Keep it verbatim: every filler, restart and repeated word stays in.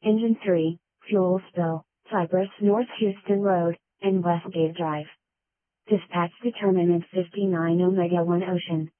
Engine three, fuel spill, Cypress North Houston Road, and Westgate Drive. Dispatch determinant fifty-nine Omega one Ocean.